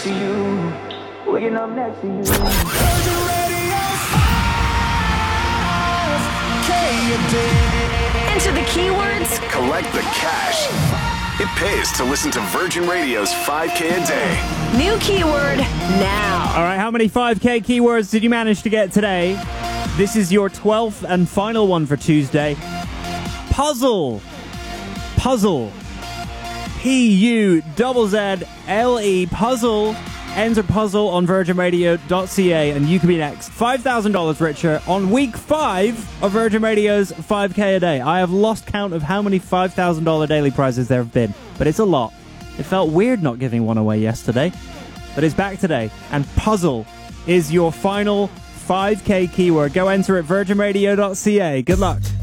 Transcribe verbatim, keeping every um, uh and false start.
to you, waking up next to you. Enter the keywords. Collect the cash. It pays to listen to Virgin Radio's five K a day. New keyword now. All right, how many five K keywords did you manage to get today? This is your twelfth and final one for Tuesday. Puzzle. Puzzle. P U Z Z L E. Puzzle. Enter puzzle on virgin radio dot c a and you can be next. five thousand dollars richer on week five of Virgin Radio's five K a day. I have lost count of how many five thousand dollars daily prizes there have been, but it's a lot. It felt weird not giving one away yesterday, but it's back today. And puzzle is your final five K keyword. Go enter at virgin radio dot c a. Good luck.